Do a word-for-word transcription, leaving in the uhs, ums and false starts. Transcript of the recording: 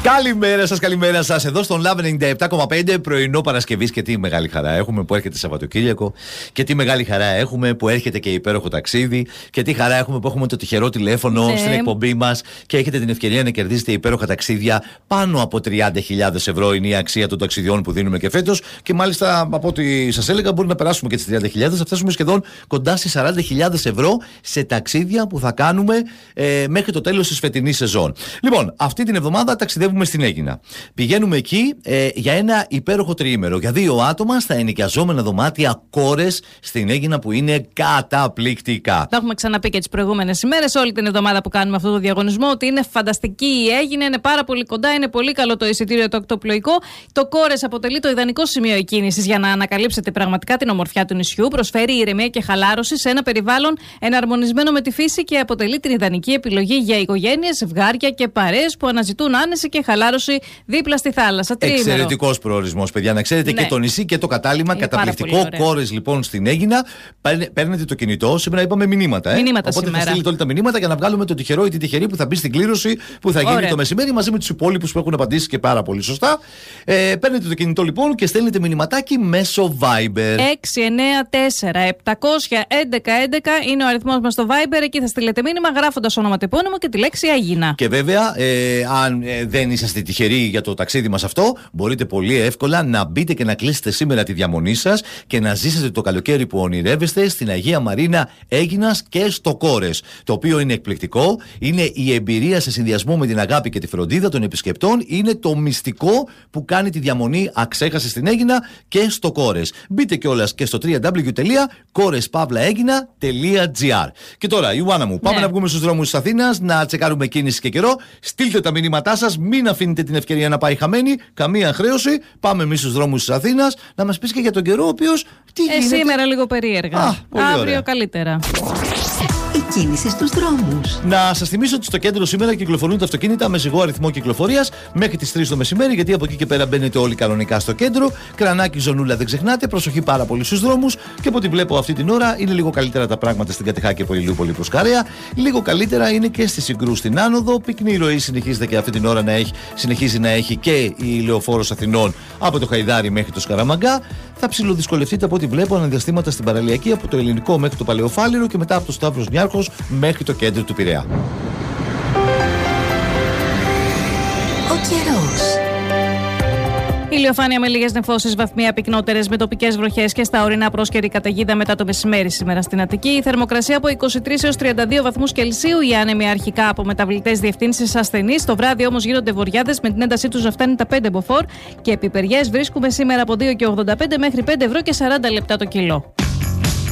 Καλημέρα σας, καλημέρα σας. Εδώ στον Love ενενήντα επτά κόμμα πέντε πρωινό Παρασκευής και τι μεγάλη χαρά έχουμε που έρχεται Σαββατοκύριακο. Και τι μεγάλη χαρά έχουμε που έρχεται και υπέροχο ταξίδι. Και τι χαρά έχουμε που έχουμε το τυχερό τηλέφωνο ναι. στην εκπομπή μας και έχετε την ευκαιρία να κερδίσετε υπέροχα ταξίδια. Πάνω από τριάντα χιλιάδες ευρώ είναι η αξία των ταξιδιών που δίνουμε και φέτος. Και μάλιστα από ό,τι σας έλεγα, μπορεί να περάσουμε και τις τριάντα χιλιάδες. Θα φτάσουμε σχεδόν κοντά στις σαράντα χιλιάδες ευρώ σε ταξίδια που θα κάνουμε ε, μέχρι το τέλος της φετινής σεζόν. Λοιπόν, αυτή την εβδομάδα ταξιδεύουμε στην Αίγινα. Πηγαίνουμε εκεί ε, για ένα υπέροχο τριήμερο. Για δύο άτομα στα ενοικιαζόμενα δωμάτια Κόρες στην Αίγινα που είναι καταπληκτικά. Το έχουμε ξαναπεί και τις προηγούμενες ημέρες, όλη την εβδομάδα που κάνουμε αυτό το διαγωνισμό, ότι είναι φανταστική η Αίγινα, είναι πάρα πολύ κοντά, είναι πολύ καλό το εισιτήριο το οκτωπλοϊκό. Το Κόρες αποτελεί το ιδανικό σημείο εκκίνησης για να ανακαλύψετε πραγματικά την ομορφιά του νησιού. Προσφέρει ηρεμία και χαλάρωση σε ένα περιβάλλον εναρμονισμένο με τη φύση και αποτελεί την ιδανική επιλογή για οικογένειες, ζευγάρια και παρέες που αναζητούν άνεση και χαλάρωση δίπλα στη θάλασσα. Εξαιρετικός προορισμός, παιδιά. Να ξέρετε ναι. και το νησί και το κατάλημα. Είναι καταπληκτικό. Κόρες λοιπόν στην Αίγινα. Παίρνετε το κινητό. Σήμερα είπαμε μηνύματα. Ε? Μηνύματα Οπότε σήμερα. θα στείλετε όλα τα μηνύματα για να βγάλουμε το τυχερό ή τη τυχερή που θα μπει στην κλήρωση που θα γίνει Ωραία. το μεσημέρι μαζί με τους υπόλοιπους που έχουν απαντήσει και πάρα πολύ σωστά. Ε, παίρνετε το κινητό λοιπόν και στέλνετε μηνυματάκι μέσω Viber. έξι εννέα τέσσερα επτακόσια έντεκα έντεκα είναι ο αριθμός μας στο Viber. Εκεί θα στείλετε μήνυμα γράφοντας ονοματεπώνυμο και τη λέξη Αίγινα. Και βέβαια, ε, αν ε, δεν είσαστε τυχεροί για το ταξίδι μας αυτό, μπορείτε πολύ εύκολα να μπείτε και να κλείσετε σήμερα τη διαμονή σας και να ζήσετε το καλοκαίρι που ονειρεύεστε στην Αγία Μαρίνα Αίγινας και στο Κόρες. Το οποίο είναι εκπληκτικό, είναι η εμπειρία σε συνδυασμό με την αγάπη και τη φροντίδα των επισκεπτών, είναι το μυστικό που κάνει τη διαμονή αξέχαστη στην Αίγινα και στο Κόρες. Μπείτε κιόλας και στο double-u double-u double-u τελεία κόρες παύλα αίγινα τελεία τζι άρ. Και τώρα, Ιωάννα μου, πάμε ναι. να βγούμε στους δρόμους της Αθήνας, να τσεκάρουμε κίνηση και καιρό. Στείλτε τα μηνύματά σας, μην αφήνετε την ευκαιρία να πάει χαμένη, καμία χρέωση. Πάμε εμείς στους δρόμους της Αθήνας να μας πεις και για τον καιρό, ο οποίος τι ε, γίνεται. Σήμερα λίγο περίεργα. Α, Αύριο ωραία. καλύτερα. Η κίνηση στους δρόμους. Να σας θυμίσω ότι στο κέντρο σήμερα κυκλοφορούν τα αυτοκίνητα με ζυγό αριθμό κυκλοφορίας μέχρι τις τρεις το μεσημέρι, γιατί από εκεί και πέρα μπαίνετε όλοι κανονικά στο κέντρο. Κρανάκι, ζωνούλα, δεν ξεχνάτε. Προσοχή πάρα πολύ στους δρόμους. Και από ό,τι βλέπω αυτή την ώρα είναι λίγο καλύτερα τα πράγματα στην Κατεχάκη από Ηλιούπολη προς Καρέα. Λίγο καλύτερα είναι και στη Συγκρού στην Άνοδο. Πυκνή ροή συνεχίζεται και αυτή την ώρα να έχει, συνεχίζει να έχει και η Λεωφόρος Αθηνών από το Χαϊδάρι μέχρι το Σκαραμαγκά. Θα ψιλοδυσκολευτείτε από ό,τι βλέπω αναδιαστήματα στην παραλιακή από το Ελληνικό μέχρι το Παλαιοφάλιρο και μετά από το Σταύρος Νιάρχος μέχρι το κέντρο του Πειραιά. Ο καιρός. Ηλιοφάνεια με λίγες νεφώσεις, βαθμία πυκνότερες με τοπικές βροχές και στα ορεινά πρόσκαιρη καταιγίδα μετά το μεσημέρι σήμερα στην Αττική. Η θερμοκρασία από είκοσι τρεις έως τριάντα δύο βαθμούς Κελσίου. Οι άνεμοι αρχικά από μεταβλητές διευθύνσεις ασθενείς. Το βράδυ όμως γίνονται βοριάδες με την έντασή τους να φτάνει τα πέντε μποφόρ. Και επιπεριές βρίσκουμε σήμερα από δύο και ογδόντα πέντε μέχρι πέντε ευρώ και σαράντα λεπτά το κιλό.